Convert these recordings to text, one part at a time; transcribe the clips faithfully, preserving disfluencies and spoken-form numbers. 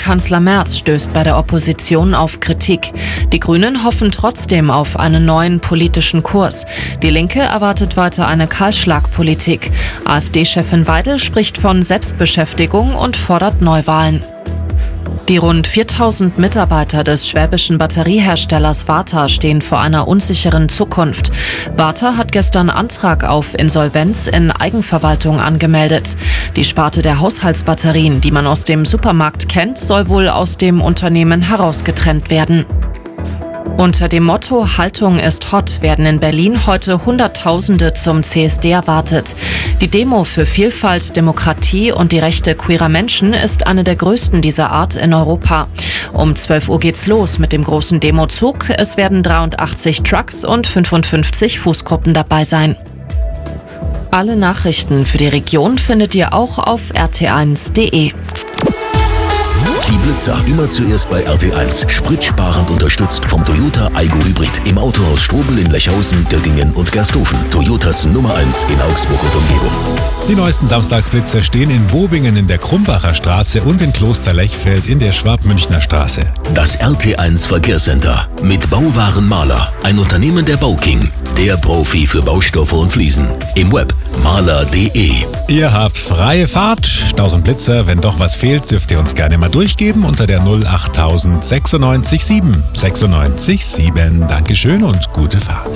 Kanzler Merz stößt bei der Opposition auf Kritik. Die Grünen hoffen trotzdem auf einen neuen politischen Kurs. Die Linke erwartet weiter eine Kahlschlagpolitik. AfD-Chefin Weidel spricht von Selbstbeschäftigung und fordert Neuwahlen. Die rund viertausend Mitarbeiter des schwäbischen Batterieherstellers Varta stehen vor einer unsicheren Zukunft. Varta hat gestern Antrag auf Insolvenz in Eigenverwaltung angemeldet. Die Sparte der Haushaltsbatterien, die man aus dem Supermarkt kennt, soll wohl aus dem Unternehmen herausgetrennt werden. Unter dem Motto Haltung ist hot werden in Berlin heute Hunderttausende zum C S D erwartet. Die Demo für Vielfalt, Demokratie und die Rechte queerer Menschen ist eine der größten dieser Art in Europa. Um zwölf Uhr geht's los mit dem großen Demozug. Es werden dreiundachtzig Trucks und fünfundfünfzig Fußgruppen dabei sein. Alle Nachrichten für die Region findet ihr auch auf r t eins punkt d e. Die Blitzer immer zuerst bei R T eins. Spritsparend unterstützt vom Toyota Aygo Hybrid im Autohaus Strobel in Lechhausen, Göttingen und Gersthofen. Toyotas Nummer eins in Augsburg und Umgebung. Die neuesten Samstagsblitzer stehen in Bobingen in der Krumbacher Straße und in Kloster-Lechfeld in der Schwab-Münchner Straße. Das R T eins Verkehrscenter mit Bauwaren Maler, ein Unternehmen der Bauking, der Profi für Baustoffe und Fliesen. Im Web maler punkt d e. Ihr habt freie Fahrt, Staus und Blitzer. Wenn doch was fehlt, dürft ihr uns gerne mal durchgeben unter der null acht null null sechs sieben sechsundneunzig sieben. Dankeschön und gute Fahrt.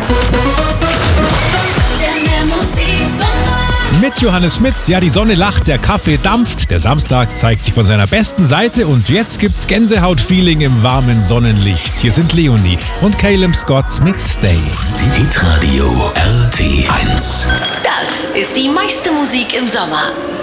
Mit Johannes Schmitz, ja, die Sonne lacht, der Kaffee dampft, der Samstag zeigt sich von seiner besten Seite und jetzt gibt's Gänsehaut-Feeling im warmen Sonnenlicht. Hier sind Leonie und Caleb Scott mit Stay. Hitradio R T eins. Das ist die meiste Musik im Sommer.